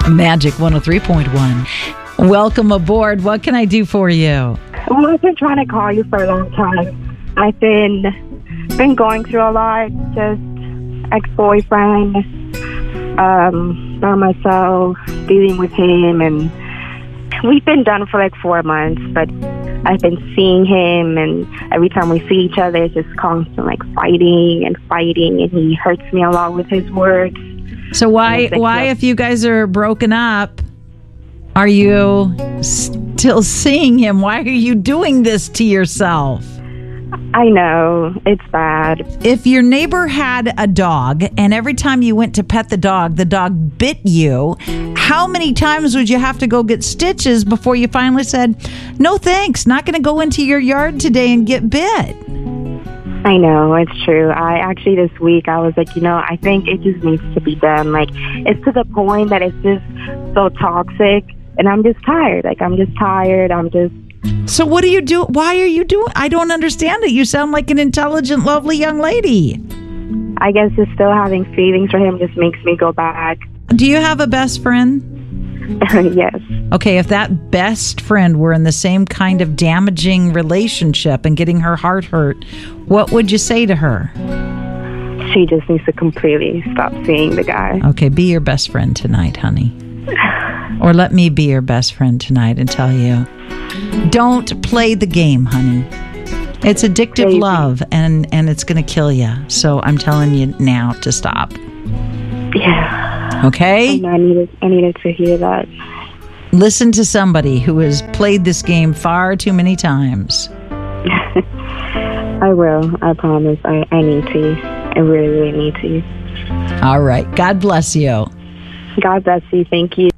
Magic 103.1. Welcome aboard. What can I do for you? Well, I've been trying to call you for a long time. I've been going through a lot, just ex-boyfriend, by myself, dealing with him, and we've been done for like 4 months, but I've been seeing him, and every time we see each other, it's just constant like fighting, and he hurts me a lot with his words. So why, if you guys are broken up, are you still seeing him? Why are you doing this to yourself? I know, it's bad. If your neighbor had a dog and every time you went to pet the dog bit you, how many times would you have to go get stitches before you finally said, no thanks, not going to go into your yard today and get bit? I know, it's true. I actually this week, I was like, I think it just needs to be done. Like, it's to the point that it's just so toxic, and I'm just tired. So what do you do? Why are you doing? I don't understand it. You sound like an intelligent, lovely young lady. I guess just still having feelings for him just makes me go back. Do you have a best friend? Yes. Okay, if that best friend were in the same kind of damaging relationship and getting her heart hurt, what would you say to her? She just needs to completely stop seeing the guy. Okay, be your best friend tonight, honey. Or let me be your best friend tonight and tell you, don't play the game, honey. It's addictive Crazy. love, and it's going to kill you. So I'm telling you now to stop. Yeah. Okay? I needed to hear that. Listen to somebody who has played this game far too many times. I will. I promise. I need to. I really, really need to. All right. God bless you. God bless you. Thank you.